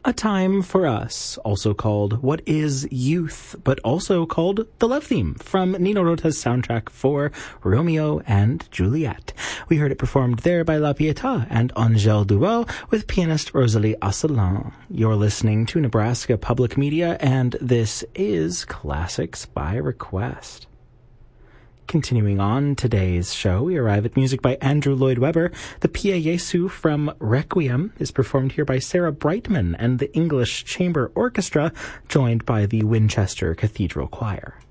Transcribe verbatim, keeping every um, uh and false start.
A Time for Us, also called What is Youth, but also called The Love Theme from Nino Rota's soundtrack for Romeo and Juliet. We heard it performed there by La Pietà and Angèle Duval with pianist Rosalie Asselin. You're listening to Nebraska Public Media, and this is Classics by Request. Continuing on today's show, we arrive at music by Andrew Lloyd Webber. The Pie Jesu from Requiem is performed here by Sarah Brightman and the English Chamber Orchestra, joined by the Winchester Cathedral Choir.